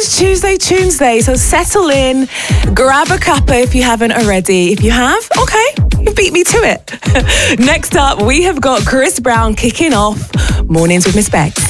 is Tuesday, so settle in, grab a cuppa if you haven't already. If you have, okay, you beat me to it. Next up, we have got Chris Brown kicking off Mornings with Miss Bex.